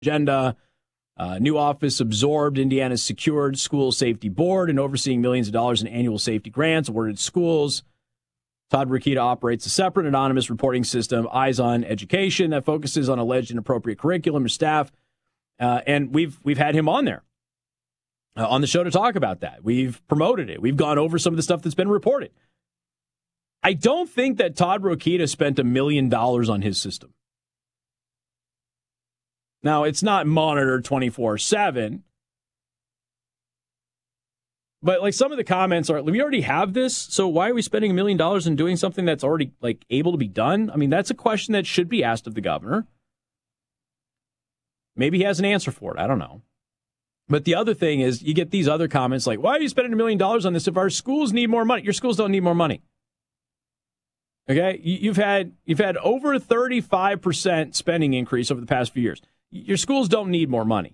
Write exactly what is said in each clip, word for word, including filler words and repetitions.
agenda. Uh, new office absorbed Indiana's secured school safety board and overseeing millions of dollars in annual safety grants awarded to schools. Todd Rokita operates a separate anonymous reporting system, Eyes on Education, that focuses on alleged inappropriate curriculum or staff. Uh, and we've we've had him on there uh, on the show to talk about that. We've promoted it. We've gone over some of the stuff that's been reported. I don't think that Todd Rokita spent a million dollars on his system. Now, it's not monitored twenty-four seven. But like some of the comments are, we already have this, so why are we spending a million dollars in doing something that's already like able to be done? I mean, that's a question that should be asked of the governor. Maybe he has an answer for it. I don't know. But the other thing is, you get these other comments like, why are you spending a million dollars on this if our schools need more money? Your schools don't need more money. Okay, you've had you've had over a thirty-five percent spending increase over the past few years. Your schools don't need more money.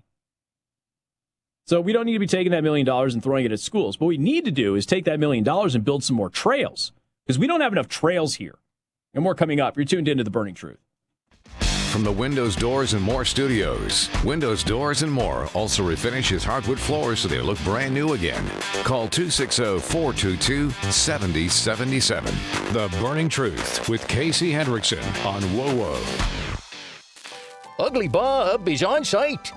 So we don't need to be taking that million dollars and throwing it at schools. What we need to do is take that million dollars and build some more trails, because we don't have enough trails here. And more coming up. You're tuned into The Burning Truth. From the Windows, Doors, and More studios, Windows, Doors, and More also refinishes hardwood floors so they look brand new again. Call two six zero, four two two, seven zero seven seven. The Burning Truth with Casey Hendrickson on WoWo. Ugly Bob is on site.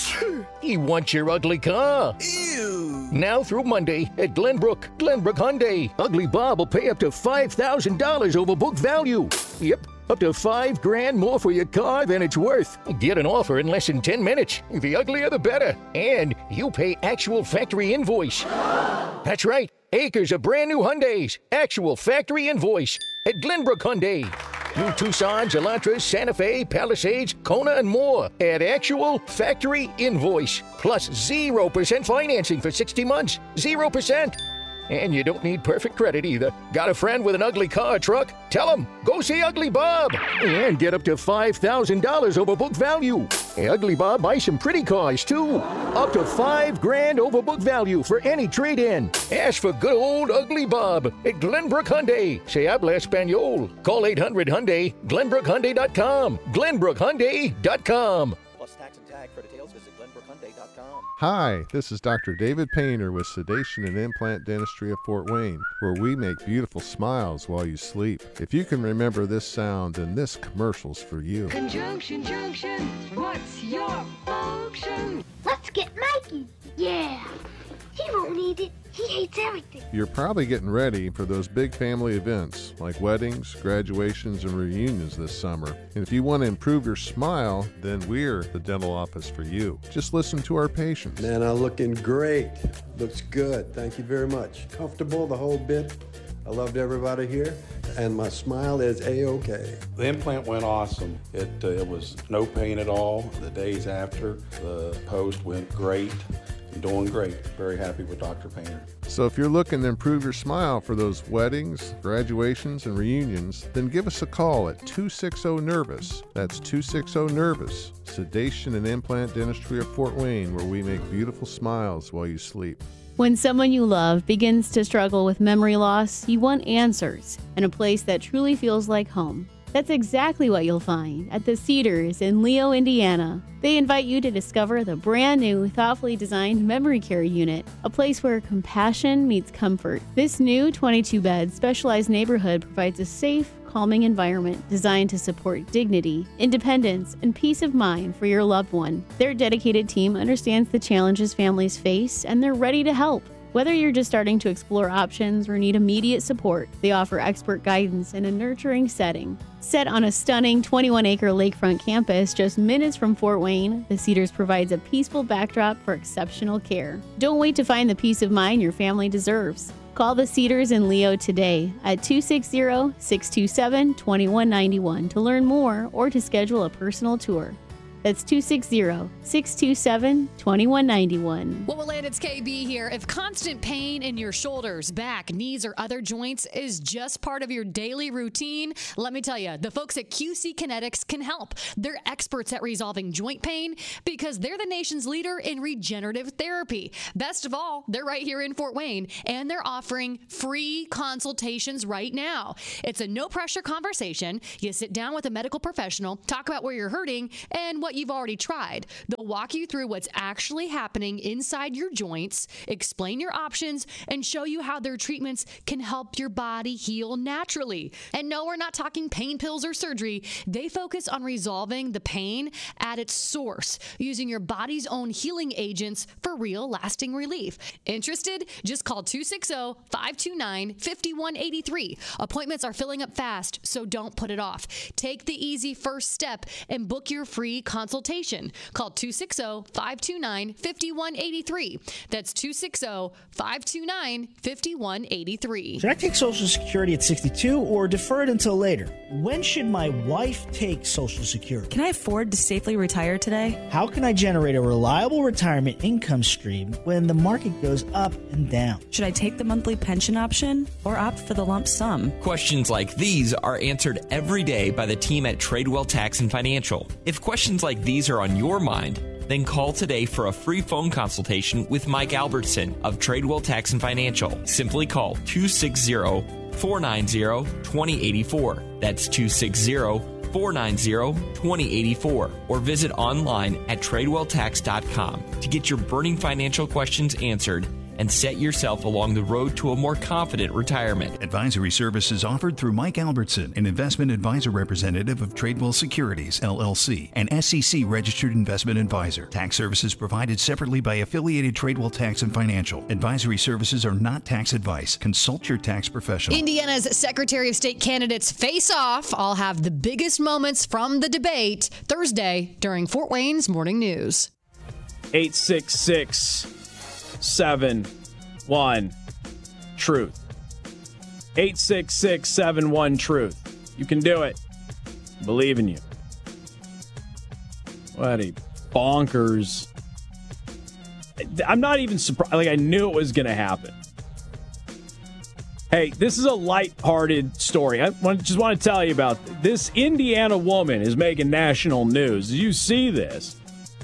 He wants your ugly car. Ew. Now through Monday at Glenbrook, Glenbrook Hyundai. Ugly Bob will pay up to five thousand dollars over book value. Yep, up to five grand more for your car than it's worth. Get an offer in less than ten minutes. The uglier the better. And you pay actual factory invoice. That's right, acres of brand new Hyundais. Actual factory invoice at Glenbrook Hyundai. New Tucsons, Elantras, Santa Fe, Palisades, Kona, and more at actual factory invoice. Plus zero percent financing for sixty months. zero percent. And you don't need perfect credit either. Got a friend with an ugly car or truck? Tell him, go see Ugly Bob. And get up to five thousand dollars over book value. Hey, Ugly Bob buys some pretty cars, too. Up to five grand over book value for any trade-in. Ask for good old Ugly Bob at Glenbrook Hyundai. Se habla Espanol. Call eight hundred Hyundai, glenbrook hyundai dot com. glenbrook hyundai dot com. Plus tax and tag. For details, visit glenbrook hyundai dot com. Hi, this is Doctor David Painter with Sedation and Implant Dentistry of Fort Wayne, where we make beautiful smiles while you sleep. If you can remember this sound, then this commercial's for you. Conjunction junction, what's your function? Let's get Mikey. Yeah. He won't need it. He hates everything. You're probably getting ready for those big family events like weddings, graduations, and reunions this summer. And if you want to improve your smile, then we're the dental office for you. Just listen to our patients. Man, I'm looking great. Looks good. Thank you very much. Comfortable, the whole bit. I loved everybody here, and my smile is A-okay. The implant went awesome. It, uh, it was no pain at all. The days after, the post went great. Doing great. Very happy with Doctor Painter. So if you're looking to improve your smile for those weddings, graduations, and reunions, then give us a call at two six zero, nervous. That's two six zero, nervous. Sedation and Implant Dentistry of Fort Wayne, where we make beautiful smiles while you sleep. When someone you love begins to struggle with memory loss, you want answers and a place that truly feels like home. That's exactly what you'll find at the Cedars in Leo, Indiana. They invite you to discover the brand new, thoughtfully designed memory care unit, a place where compassion meets comfort. This new twenty-two bed specialized neighborhood provides a safe, calming environment designed to support dignity, independence, and peace of mind for your loved one. Their dedicated team understands the challenges families face, and they're ready to help. Whether you're just starting to explore options or need immediate support, they offer expert guidance in a nurturing setting. Set on a stunning twenty-one acre lakefront campus just minutes from Fort Wayne, the Cedars provides a peaceful backdrop for exceptional care. Don't wait to find the peace of mind your family deserves. Call the Cedars in Leo today at two six zero, six two seven, two one nine one to learn more or to schedule a personal tour. That's two six zero, six two seven, two one nine one. Well, Willard, it's K B here. If constant pain in your shoulders, back, knees, or other joints is just part of your daily routine, let me tell you, the folks at Q C Kinetics can help. They're experts at resolving joint pain because they're the nation's leader in regenerative therapy. Best of all, they're right here in Fort Wayne, and they're offering free consultations right now. It's a no-pressure conversation. You sit down with a medical professional, talk about where you're hurting and what you've already tried. They'll walk you through what's actually happening inside your joints, explain your options, and show you how their treatments can help your body heal naturally. And no, we're not talking pain pills or surgery. They focus on resolving the pain at its source, using your body's own healing agents for real lasting relief. Interested? Just call two six zero, five two nine, five one eight three. Appointments are filling up fast, so don't put it off. Take the easy first step and book your free consultation. Call two six zero, five two nine, five one eight three. That's two six zero, five two nine, five one eight three. Should I take Social Security at sixty-two or defer it until later? When should my wife take Social Security? Can I afford to safely retire today? How can I generate a reliable retirement income stream when the market goes up and down? Should I take the monthly pension option or opt for the lump sum? Questions like these are answered every day by the team at Tradewell Tax and Financial. If questions like these are on your mind, then call today for a free phone consultation with Mike Albertson of Tradewell Tax and Financial. Simply call two six zero, four nine zero, two zero eight four. That's two six zero, four nine zero, two zero eight four. Or visit online at tradewell tax dot com to get your burning financial questions answered and set yourself along the road to a more confident retirement. Advisory services offered through Mike Albertson, an investment advisor representative of Tradewell Securities, L L C, an S E C-registered investment advisor. Tax services provided separately by affiliated Tradewell Tax and Financial. Advisory services are not tax advice. Consult your tax professional. Indiana's Secretary of State candidates face off. I'll have the biggest moments from the debate Thursday during Fort Wayne's Morning News. eight six six seven one truth. eight six six seven one truth. You can do it. Believe in you. What a bonkers. I'm not even surprised. Like, I knew it was going to happen. Hey, this is a lighthearted story. I want, just want to tell you about this. This Indiana woman is making national news. Did you see this?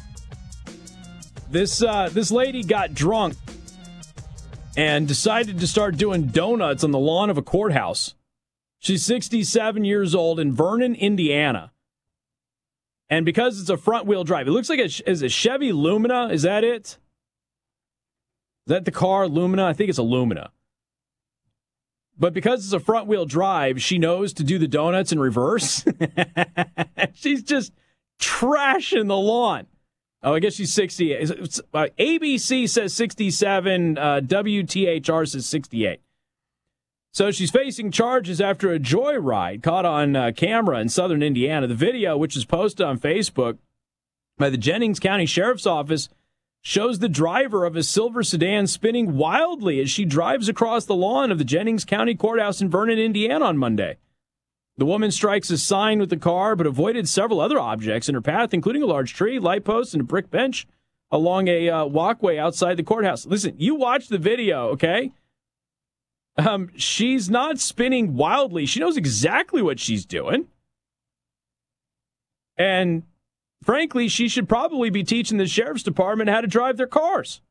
This uh, this lady got drunk and decided to start doing donuts on the lawn of a courthouse. She's sixty-seven years old in Vernon, Indiana. And because it's a front-wheel drive, it looks like a, is a Chevy Lumina. Is that it? Is that the car, Lumina? I think it's a Lumina. But because it's a front-wheel drive, she knows to do the donuts in reverse. She's just trashing the lawn. Oh, I guess she's sixty-eight. Uh, A B C says sixty-seven. Uh, W T H R says sixty-eight. So she's facing charges after a joyride caught on uh, camera in southern Indiana. The video, which is posted on Facebook by the Jennings County Sheriff's Office, shows the driver of a silver sedan spinning wildly as she drives across the lawn of the Jennings County Courthouse in Vernon, Indiana on Monday. The woman strikes a sign with the car, but avoided several other objects in her path, including a large tree, light post, and a brick bench along a uh, walkway outside the courthouse. Listen, you watch the video, okay? Um, she's not spinning wildly. She knows exactly what she's doing. And frankly, she should probably be teaching the sheriff's department how to drive their cars.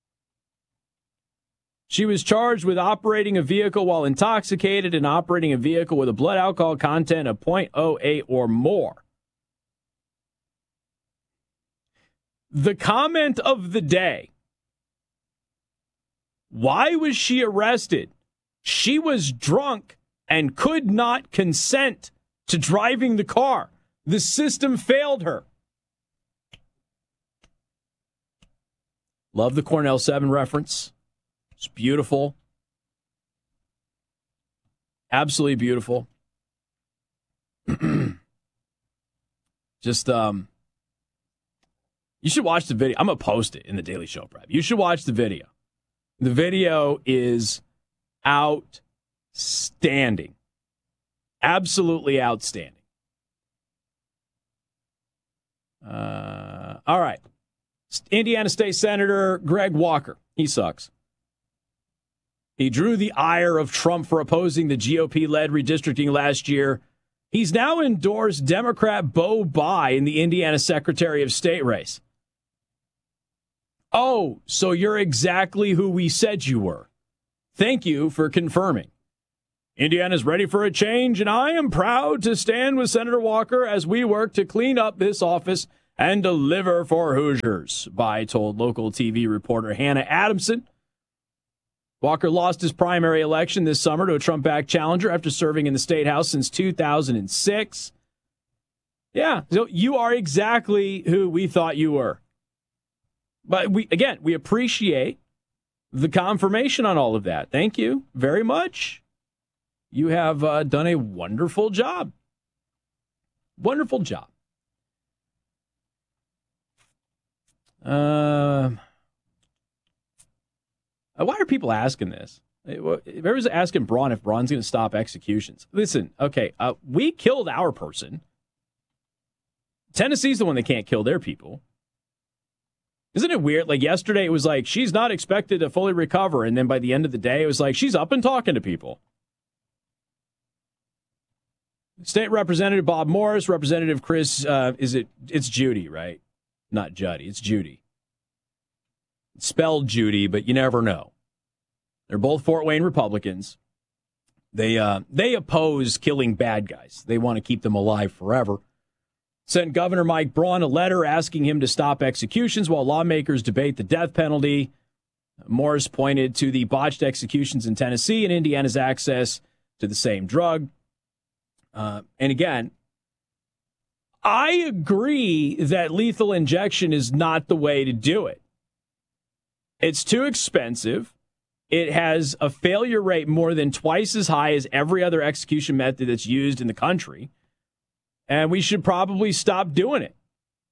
She was charged with operating a vehicle while intoxicated and operating a vehicle with a blood alcohol content of point oh eight or more. The comment of the day. Why was she arrested? She was drunk and could not consent to driving the car. The system failed her. Love the Cornell seven reference. It's beautiful. Absolutely beautiful. Just, um, you should watch the video. I'm going to post it in the Daily Show Prep. You should watch the video. The video is outstanding. Absolutely outstanding. Uh, all right. Indiana State Senator Greg Walker. He sucks. He drew the ire of Trump for opposing the G O P-led redistricting last year. He's now endorsed Democrat Bo Bai in the Indiana Secretary of State race. Oh, so you're exactly who we said you were. Thank you for confirming. Indiana's ready for a change, and I am proud to stand with Senator Walker as we work to clean up this office and deliver for Hoosiers, by told local T V reporter Hannah Adamson. Walker lost his primary election this summer to a Trump-backed challenger after serving in the state house since two thousand six. Yeah, so you are exactly who we thought you were. But we again, we appreciate the confirmation on all of that. Thank you very much. You have uh, done a wonderful job. Wonderful job. Uh, why are people asking this? Everyone's asking Braun if Braun's going to stop executions. Listen, okay, uh, we killed our person. Tennessee's the one that can't kill their people. Isn't it weird? Like yesterday, it was like, she's not expected to fully recover. And then by the end of the day, it was like, she's up and talking to people. State Representative Bob Morris, Representative Chris, uh, is it, it's Judy, right? Not Juddy, it's Judy. It's spelled Judy, but you never know. They're both Fort Wayne Republicans. They, uh, they oppose killing bad guys. They want to keep them alive forever. Sent Governor Mike Braun a letter asking him to stop executions while lawmakers debate the death penalty. Morris pointed to the botched executions in Tennessee and Indiana's access to the same drug. Uh, and again, I agree that lethal injection is not the way to do it. It's too expensive. It has a failure rate more than twice as high as every other execution method that's used in the country. And we should probably stop doing it.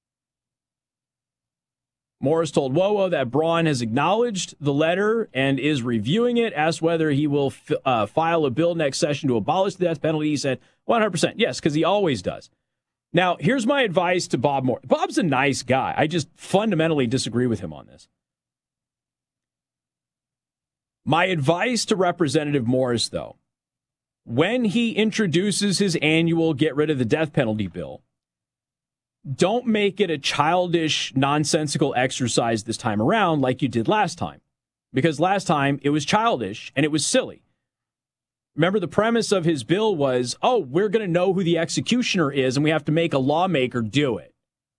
Morris told W O W O that Braun has acknowledged the letter and is reviewing it, asked whether he will f- uh, file a bill next session to abolish the death penalty. He said one hundred percent. Yes, because he always does. Now, here's my advice to Bob Morris. Bob's a nice guy. I just fundamentally disagree with him on this. My advice to Representative Morris, though, when he introduces his annual get rid of the death penalty bill, don't make it a childish, nonsensical exercise this time around like you did last time. Because last time it was childish and it was silly. Remember, the premise of his bill was, oh, we're going to know who the executioner is and we have to make a lawmaker do it.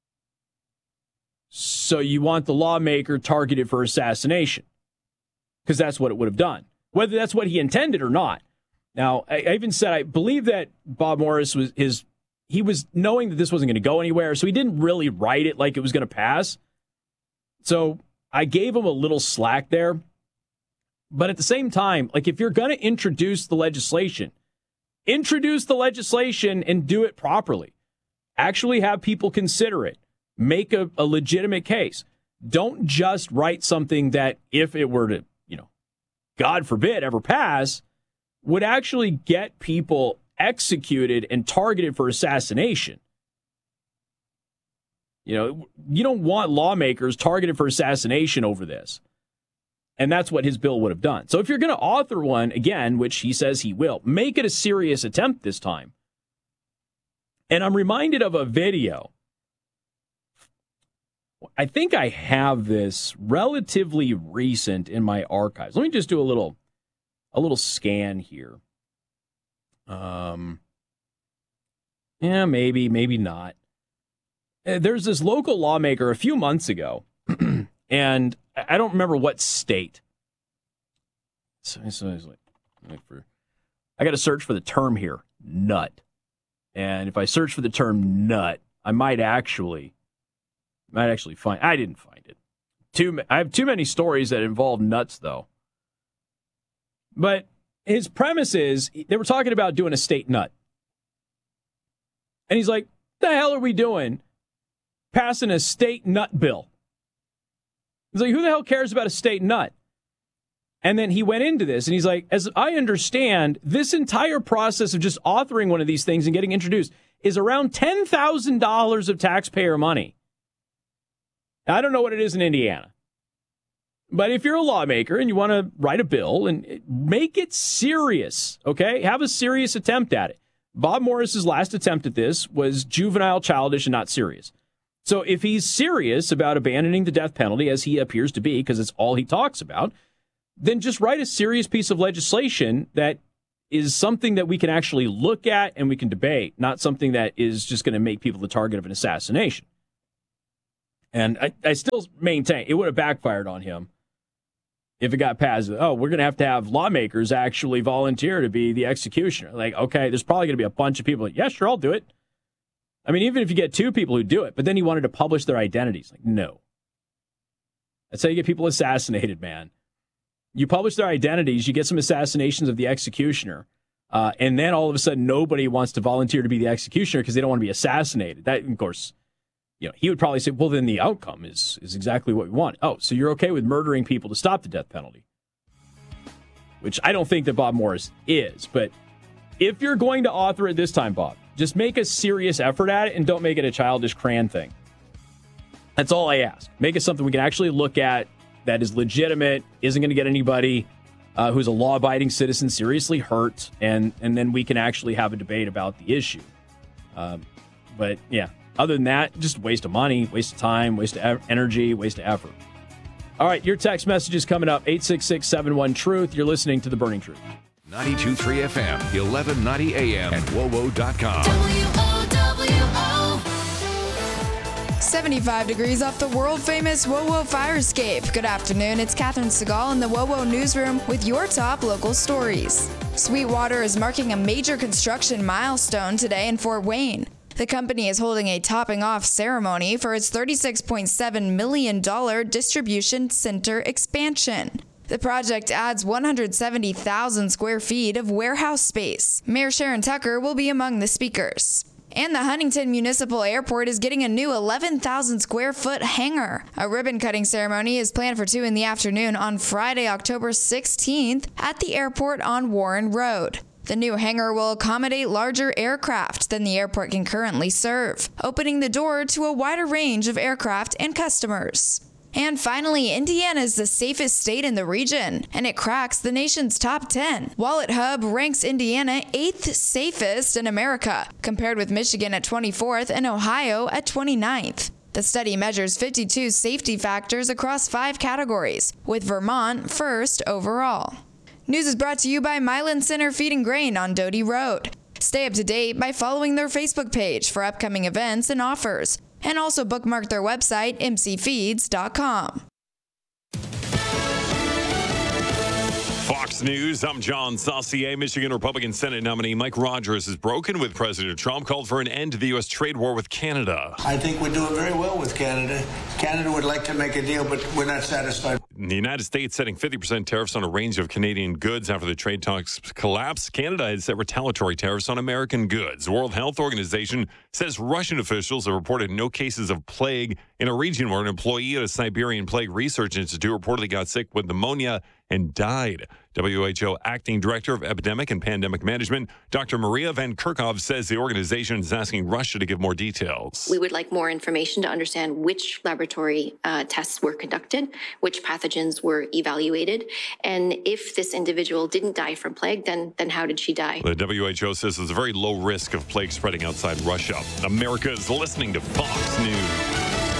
So you want the lawmaker targeted for assassination. Because that's what it would have done. Whether that's what he intended or not. Now, I, I even said I believe that Bob Morris was his, he was knowing that this wasn't going to go anywhere, so he didn't really write it like it was going to pass. So I gave him a little slack there. But at the same time, like if you're going to introduce the legislation, introduce the legislation and do it properly. Actually have people consider it. Make a, a legitimate case. Don't just write something that if it were to, you know, God forbid, ever pass, would actually get people executed and targeted for assassination. You know, you don't want lawmakers targeted for assassination over this. And that's what his bill would have done. So if you're going to author one, again, which he says he will, make it a serious attempt this time. And I'm reminded of a video. I think I have this relatively recent in my archives. Let me just do a little a little scan here. Um, yeah, maybe, maybe not. There's this local lawmaker a few months ago, and I don't remember what state. So, so I, was like, for, I got to search for the term here, nut. And if I search for the term nut, I might actually, might actually find. I didn't find it. Too, I have too many stories that involve nuts, though. But his premise is they were talking about doing a state nut. And he's like, the hell are we doing? Passing a state nut bill. He's like, who the hell cares about a state nut? And then he went into this and he's like, as I understand, this entire process of just authoring one of these things and getting introduced is around ten thousand dollars of taxpayer money. Now, I don't know what it is in Indiana. But if you're a lawmaker and you want to write a bill and make it serious, okay, have a serious attempt at it. Bob Morris's last attempt at this was juvenile, childish, and not serious. So if he's serious about abandoning the death penalty, as he appears to be, because it's all he talks about, then just write a serious piece of legislation that is something that we can actually look at and we can debate, not something that is just going to make people the target of an assassination. And I, I still maintain it would have backfired on him if it got passed. Oh, we're going to have to have lawmakers actually volunteer to be the executioner. Like, okay, there's probably going to be a bunch of people like, yeah, sure, I'll do it. I mean, even if you get two people who do it, but then he wanted to publish their identities. Like, no. That's how you get people assassinated, man. You publish their identities, you get some assassinations of the executioner, uh, and then all of a sudden nobody wants to volunteer to be the executioner because they don't want to be assassinated. That, of course, you know, he would probably say, well, then the outcome is is exactly what we want. Oh, so you're okay with murdering people to stop the death penalty? Which I don't think that Bob Morris is, but if you're going to author it this time, Bob, just make a serious effort at it and don't make it a childish crayon thing. That's all I ask. Make it something we can actually look at that is legitimate, isn't going to get anybody uh, who's a law-abiding citizen seriously hurt, and, and then we can actually have a debate about the issue. Um, but, yeah, other than that, just waste of money, waste of time, waste of e- energy, waste of effort. All right, your text message is coming up, eight six six, seven one, truth. You're listening to The Burning Truth. ninety-two point three F M, eleven ninety A M, and W O W O dot com. W O W O. seventy-five degrees off the world-famous W O W O fire escape. Good afternoon, it's Catherine Segal in the W O W O newsroom with your top local stories. Sweetwater is marking a major construction milestone today in Fort Wayne. The company is holding a topping-off ceremony for its thirty-six point seven million dollars distribution center expansion. The project adds one hundred seventy thousand square feet of warehouse space. Mayor Sharon Tucker will be among the speakers. And the Huntington Municipal Airport is getting a new eleven thousand square foot hangar. A ribbon-cutting ceremony is planned for two in the afternoon on Friday, October sixteenth at the airport on Warren Road. The new hangar will accommodate larger aircraft than the airport can currently serve, opening the door to a wider range of aircraft and customers. And finally, Indiana is the safest state in the region, and it cracks the nation's top ten. Wallet Hub ranks Indiana eighth safest in America, compared with Michigan at twenty-fourth and Ohio at twenty-ninth. The study measures fifty-two safety factors across five categories, with Vermont first overall. News is brought to you by Milan Center Feed and Grain on Doty Road. Stay up to date by following their Facebook page for upcoming events and offers. And also bookmark their website, m c feeds dot com. Fox News, I'm John Saucier. Michigan Republican Senate nominee Mike Rogers has broken with President Trump, called for an end to the U S trade war with Canada. I think we're doing very well with Canada. Canada would like to make a deal, but we're not satisfied. The United States setting fifty percent tariffs on a range of Canadian goods after the trade talks collapsed. Canada had set retaliatory tariffs on American goods. The World Health Organization says Russian officials have reported no cases of plague in a region where an employee at a Siberian Plague Research Institute reportedly got sick with pneumonia and died. W H O Acting Director of Epidemic and Pandemic Management, Doctor Maria Van Kerkhove, says the organization is asking Russia to give more details. We would like more information to understand which laboratory uh, tests were conducted, which pathogens were evaluated, and if this individual didn't die from plague, then, then how did she die? The W H O says there's a very low risk of plague spreading outside Russia. America is listening to Fox News.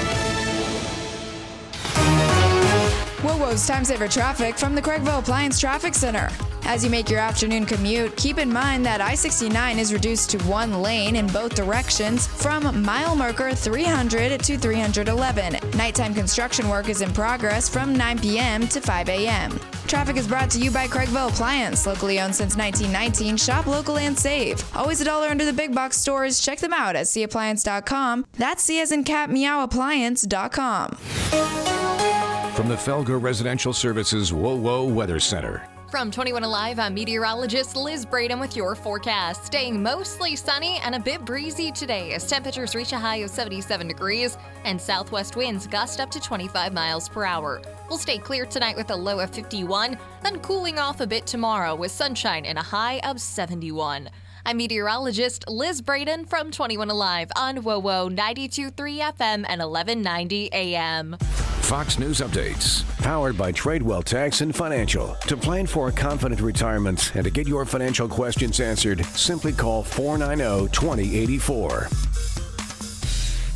W O W O's Time Saver Traffic from the Craigville Appliance Traffic Center. As you make your afternoon commute, keep in mind that I sixty-nine is reduced to one lane in both directions from mile marker three hundred to three eleven. Nighttime construction work is in progress from nine p.m. to five a.m. Traffic is brought to you by Craigville Appliance, locally owned since nineteen nineteen. Shop local and save. Always a dollar under the big box stores. Check them out at c appliance dot com. That's C as in cat meow appliance dot com. From the Felger Residential Services W O W O Weather Center. From twenty-one Alive, I'm meteorologist Liz Braden with your forecast. Staying mostly sunny and a bit breezy today as temperatures reach a high of seventy-seven degrees and southwest winds gust up to twenty-five miles per hour. We'll stay clear tonight with a low of fifty-one, then cooling off a bit tomorrow with sunshine and a high of seventy-one. I'm meteorologist Liz Braden from twenty-one Alive on W O W O ninety-two point three F M and eleven ninety A M. Fox News Updates, powered by Tradewell Tax and Financial. To plan for a confident retirement and to get your financial questions answered, simply call four nine zero, two zero eight four.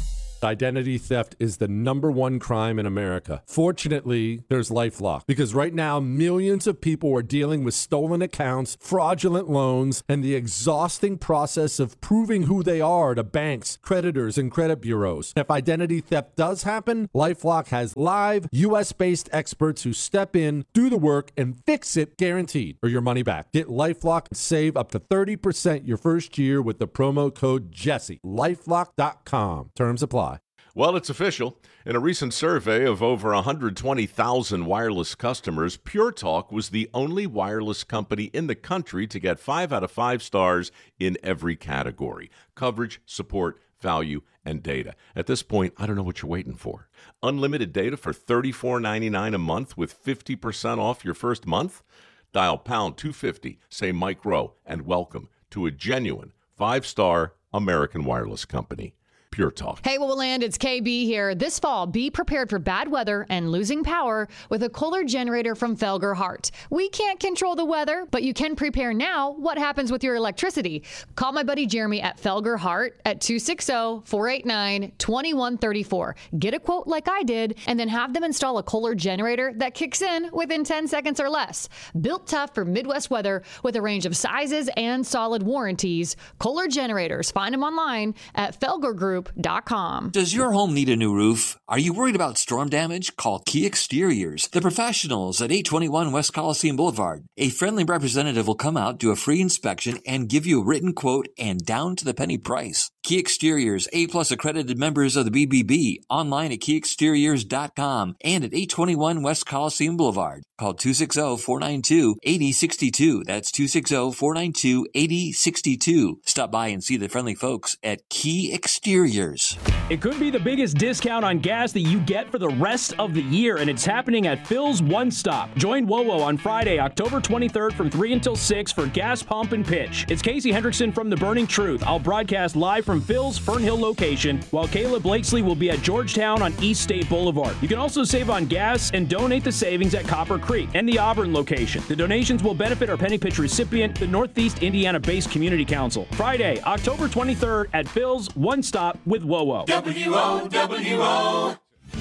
Identity theft is the number one crime in America. Fortunately, there's LifeLock, because right now millions of people are dealing with stolen accounts, fraudulent loans, and the exhausting process of proving who they are to banks, creditors, and credit bureaus. If identity theft does happen, LifeLock has live U S-based experts who step in, do the work, and fix it guaranteed, or your money back. Get LifeLock and save up to thirty percent your first year with the promo code Jesse. LifeLock dot com. Terms apply. Well, it's official. In a recent survey of over one hundred twenty thousand wireless customers, Pure Talk was the only wireless company in the country to get five out of five stars in every category: coverage, support, value, and data. At this point, I don't know what you're waiting for. Unlimited data for thirty-four ninety-nine a month with fifty percent off your first month? Dial pound two fifty, say Mike Rowe, and welcome to a genuine five-star American wireless company. Pure Talk. Hey, what will land? It's K B here. This fall, be prepared for bad weather and losing power with a Kohler generator from Felger Hart. We can't control the weather, but you can prepare now. What happens with your electricity? Call my buddy Jeremy at Felger Hart at two six zero, four eight nine, two one three four. Get a quote like I did, and then have them install a Kohler generator that kicks in within ten seconds or less. Built tough for Midwest weather with a range of sizes and solid warranties. Kohler generators. Find them online at felger group dot com. Does your home need a new roof? Are you worried about storm damage? Call Key Exteriors, the professionals at eight twenty-one West Coliseum Boulevard. A friendly representative will come out, do a free inspection, and give you a written quote and down to the penny price. Key Exteriors, A-plus accredited members of the B B B, online at key exteriors dot com and at eight twenty-one West Coliseum Boulevard. Call two six zero, four nine two, eight zero six two. That's two six zero, four nine two, eight zero six two. Stop by and see the friendly folks at Key Exteriors. It could be the biggest discount on gas that you get for the rest of the year, and it's happening at Phil's One Stop. Join WoWo on Friday, October twenty-third from three until six for Gas Pump and Pitch. It's Casey Hendrickson from The Burning Truth. I'll broadcast live from Phil's Fern Hill location, while Kayla Blakesley will be at Georgetown on East State Boulevard. You can also save on gas and donate the savings at Copper Creek and the Auburn location. The donations will benefit our Penny Pitch recipient, the Northeast Indiana-based Community Council. Friday, October twenty-third at Phil's One Stop with WoWo. W O W O.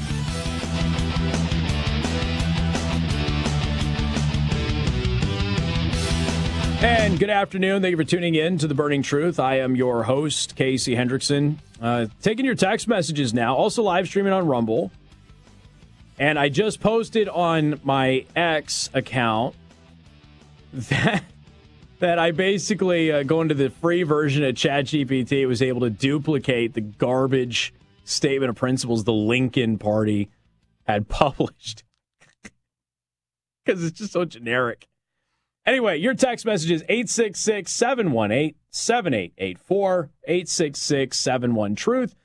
And good afternoon. Thank you for tuning in to The Burning Truth. I am your host, Casey Hendrickson. Uh, taking your text messages now. Also live streaming on Rumble. And I just posted on my X account that, that I basically, uh, go into the free version of ChatGPT, was able to duplicate the garbage statement of principles the Lincoln Party had published. Because it's just so generic. Anyway, your text message is eight six six, seven one eight, seven eight eight four, eight six six, seven one, truth.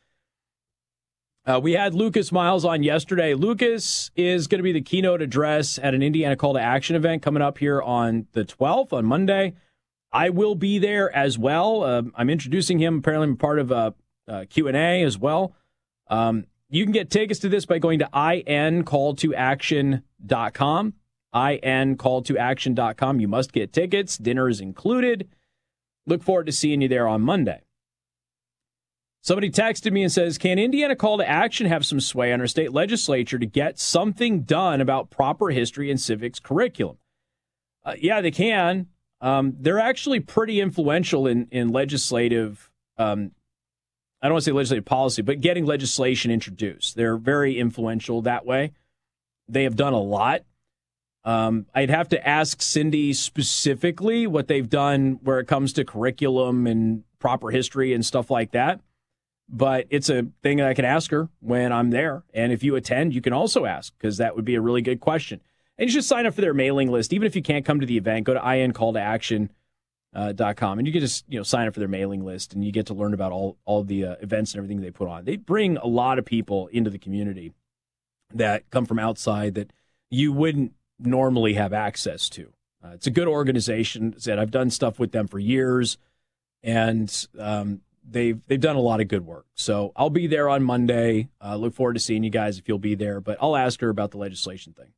Uh, we had Lucas Miles on yesterday. Lucas is going to be the keynote address at an Indiana Call to Action event coming up here on the twelfth, on Monday. I will be there as well. Uh, I'm introducing him. Apparently I'm part of a, a Q and A as well. Um, you can get tickets to this by going to I N call to action dot com. I N call to action dot com. You must get tickets. Dinner is included. Look forward to seeing you there on Monday. Somebody texted me and says, can Indiana Call to Action have some sway on our state legislature to get something done about proper history and civics curriculum? Uh, yeah, they can. Um, they're actually pretty influential in, in legislative, um, I don't want to say legislative policy, but getting legislation introduced. They're very influential that way. They have done a lot. Um, I'd have to ask Cindy specifically what they've done where it comes to curriculum and proper history and stuff like that. But it's a thing that I can ask her when I'm there. And if you attend, you can also ask, because that would be a really good question. And you should sign up for their mailing list. Even if you can't come to the event, go to I N call to action dot com, and you can just, you know, sign up for their mailing list, and you get to learn about all, all the uh, events and everything they put on. They bring a lot of people into the community that come from outside that you wouldn't normally have access to. Uh, it's a good organization. Said I've done stuff with them for years, and um, they've they've done a lot of good work. So I'll be there on Monday. Uh, look forward to seeing you guys if you'll be there. But I'll ask her about the legislation thing.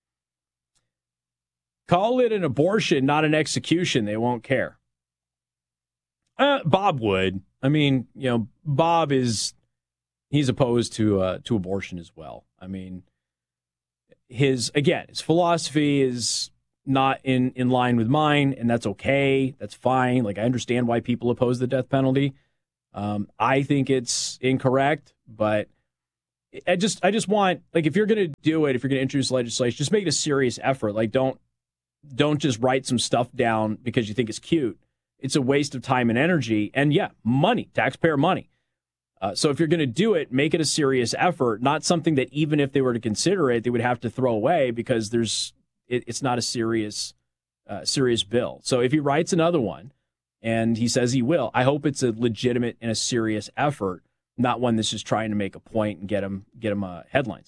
Call it an abortion, not an execution. They won't care. Uh, Bob would. I mean, you know, Bob is he's opposed to uh, to abortion as well. I mean, his again, his philosophy is not in, in line with mine, and that's okay. That's fine. Like, I understand why people oppose the death penalty. Um, I think it's incorrect, but I just I just want, like, if you're going to do it, if you're going to introduce legislation, just make it a serious effort. Like, don't don't just write some stuff down because you think it's cute. It's a waste of time and energy, and yeah, money, taxpayer money. Uh, so if you're going to do it, make it a serious effort, not something that even if they were to consider it, they would have to throw away because there's it, it's not a serious uh, serious bill. So if he writes another one, and he says he will, I hope it's a legitimate and a serious effort, not one that's just trying to make a point and get him get him uh, headlines.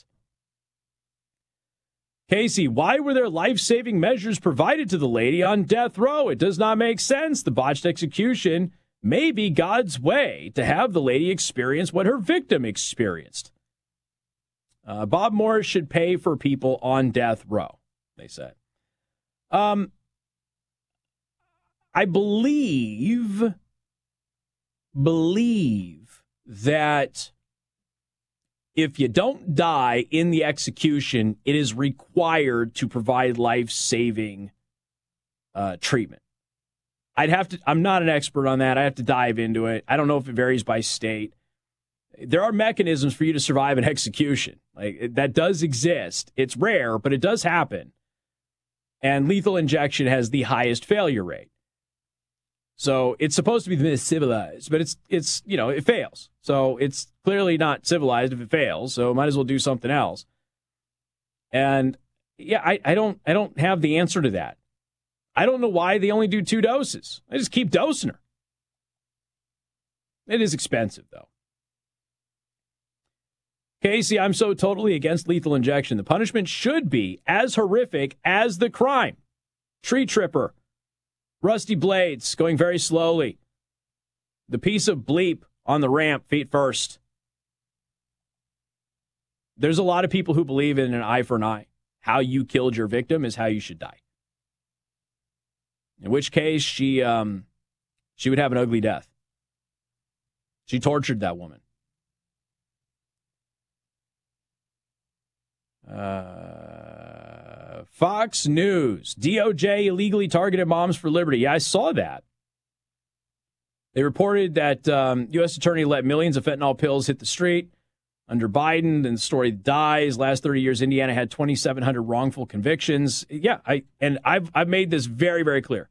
Casey, why were there life-saving measures provided to the lady on death row? It does not make sense. The botched execution may be God's way to have the lady experience what her victim experienced. Uh, Bob Morris should pay for people on death row, they said. Um, I believe, believe that if you don't die in the execution, it is required to provide life-saving uh, treatment. I'd have to, I'm not an expert on that. I have to dive into it. I don't know if it varies by state. There are mechanisms for you to survive an execution. Like, that does exist. It's rare, but it does happen. And lethal injection has the highest failure rate. So it's supposed to be the most civilized, but it's, it's you know, it fails. So it's clearly not civilized if it fails, so might as well do something else. And yeah, I, I don't I don't have the answer to that. I don't know why they only do two doses. I just keep dosing her. It is expensive, though. Casey, I'm so totally against lethal injection. The punishment should be as horrific as the crime. Tree tripper. Rusty blades going very slowly. The piece of bleep on the ramp, feet first. There's a lot of people who believe in an eye for an eye. How you killed your victim is how you should die. In which case, she um, she would have an ugly death. She tortured that woman. Uh, Fox News. D O J illegally targeted Moms for Liberty. Yeah, I saw that. They reported that um, U S attorney let millions of fentanyl pills hit the street under Biden, and the story dies. Last thirty years, Indiana had twenty-seven hundred wrongful convictions. Yeah, I and I've I've made this very, very clear.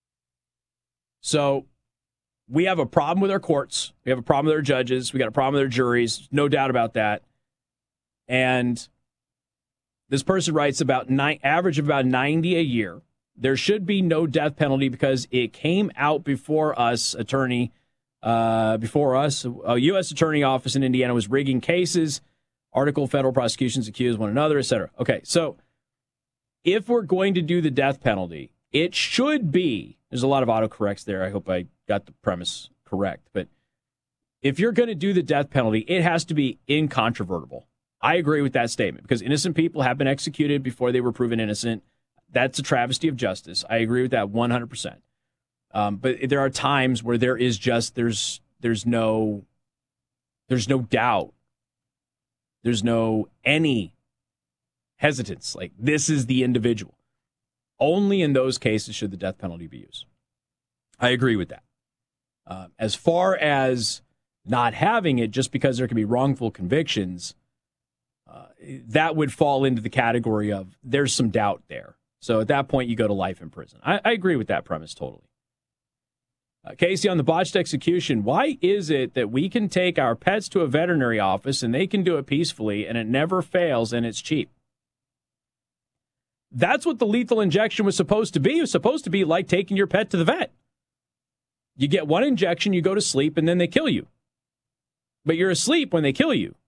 So we have a problem with our courts. We have a problem with our judges. We got a problem with our juries. No doubt about that. And this person writes about nine, average of about ninety a year. There should be no death penalty because it came out before us, attorney, uh, before us. A U S attorney office in Indiana was rigging cases. Article, federal prosecutions accuse one another, et cetera. Okay, so if we're going to do the death penalty, it should be, there's a lot of autocorrects there. I hope I got the premise correct. But if you're going to do the death penalty, it has to be incontrovertible. I agree with that statement because innocent people have been executed before they were proven innocent. That's a travesty of justice. I agree with that one hundred percent. Um, but there are times where there is just, there's there's no, there's no doubt. There's no any hesitance. Like, this is the individual. Only in those cases should the death penalty be used. I agree with that. Uh, as far as not having it just because there can be wrongful convictions, uh, that would fall into the category of there's some doubt there. So at that point, you go to life in prison. I, I agree with that premise totally. Uh, Casey, on the botched execution, why is it that we can take our pets to a veterinary office and they can do it peacefully and it never fails and it's cheap? That's what the lethal injection was supposed to be. It was supposed to be like taking your pet to the vet. You get one injection, you go to sleep, and then they kill you. But you're asleep when they kill you.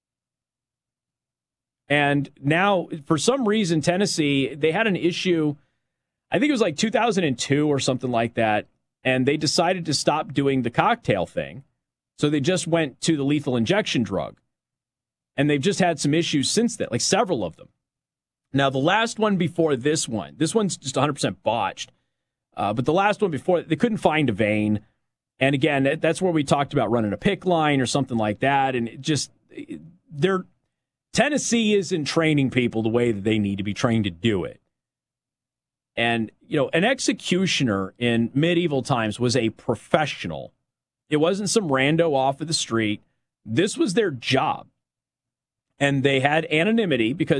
And now, for some reason, Tennessee, they had an issue, I think it was like two thousand two or something like that, and they decided to stop doing the cocktail thing. So they just went to the lethal injection drug. And they've just had some issues since then, like several of them. Now, the last one before this one, this one's just one hundred percent botched. Uh, but the last one before, they couldn't find a vein. And again, that's where we talked about running a pick line or something like that. And it just, they're, Tennessee isn't training people the way that they need to be trained to do it. And, you know, an executioner in medieval times was a professional. It wasn't some rando off of the street. This was their job. And they had anonymity because